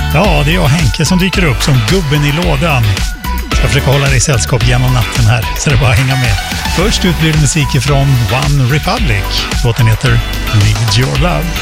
Ja, det är jag Henke som dyker upp som gubben i lådan. Ska försöka hålla dig i sällskap genom natten här, så det är bara att hänga med. Först ut blir det musik från One Republic. Låten heter Need Your Love.